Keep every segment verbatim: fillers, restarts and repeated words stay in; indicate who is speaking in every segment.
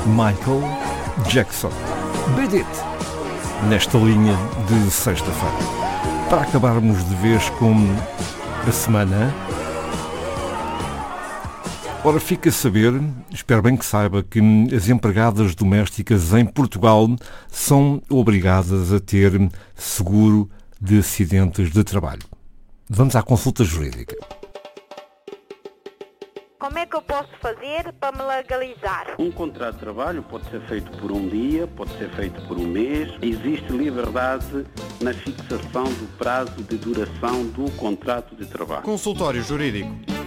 Speaker 1: Michael Jackson. Beat It, nesta linha de sexta-feira. Para acabarmos de vez com a semana, ora, fica a saber, espero bem que saiba, que as empregadas domésticas em Portugal são obrigadas a ter seguro de acidentes de trabalho. Vamos à consulta jurídica.
Speaker 2: Como é que eu posso fazer para me legalizar?
Speaker 3: Um contrato de trabalho pode ser feito por um dia, pode ser feito por um mês. Existe liberdade na fixação do prazo de duração do contrato de trabalho.
Speaker 4: Consultório jurídico.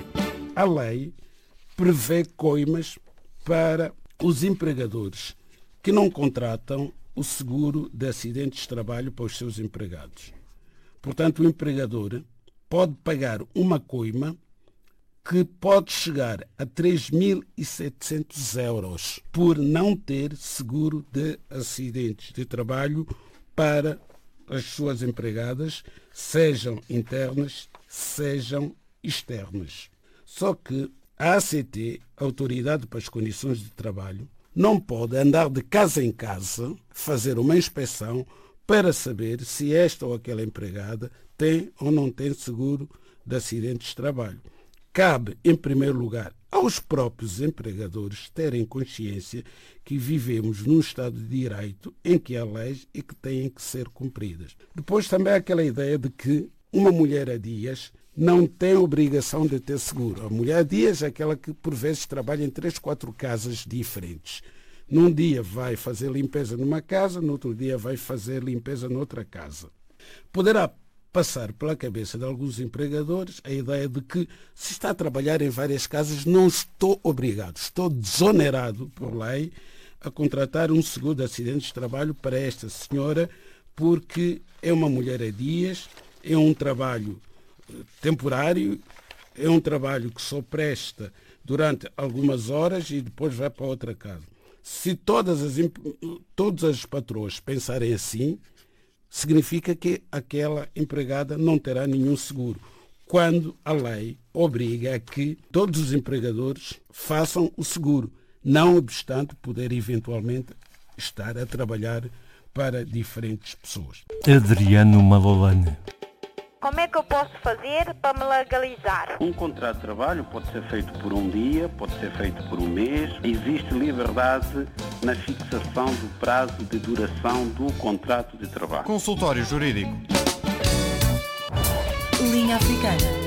Speaker 5: A lei prevê coimas para os empregadores que não contratam o seguro de acidentes de trabalho para os seus empregados. Portanto, o empregador pode pagar uma coima que pode chegar a três mil e setecentos euros por não ter seguro de acidentes de trabalho para as suas empregadas, sejam internas, sejam externas. Só que a A C T, Autoridade para as Condições de Trabalho, não pode andar de casa em casa, fazer uma inspeção para saber se esta ou aquela empregada tem ou não tem seguro de acidentes de trabalho. Cabe, em primeiro lugar, aos próprios empregadores terem consciência que vivemos num Estado de Direito em que há leis e que têm que ser cumpridas. Depois também há aquela ideia de que uma mulher a dias não tem obrigação de ter seguro. A mulher a dias é aquela que, por vezes, trabalha em três, quatro casas diferentes. Num dia vai fazer limpeza numa casa, no outro dia vai fazer limpeza noutra casa. Poderá passar pela cabeça de alguns empregadores a ideia de que, se está a trabalhar em várias casas, não estou obrigado, estou desonerado por lei a contratar um seguro de acidentes de trabalho para esta senhora, porque é uma mulher a dias, é um trabalho temporário, é um trabalho que só presta durante algumas horas e depois vai para outra casa. Se todas as, todas as patroas pensarem assim, significa que aquela empregada não terá nenhum seguro, quando a lei obriga a que todos os empregadores façam o seguro, não obstante poder eventualmente estar a trabalhar para diferentes pessoas.
Speaker 1: Adriano Malalane.
Speaker 2: Como é que eu posso fazer para me legalizar?
Speaker 3: Um contrato de trabalho pode ser feito por um dia, pode ser feito por um mês. Existe liberdade na fixação do prazo de duração do contrato de trabalho.
Speaker 4: Consultório jurídico.
Speaker 6: Linha Africana.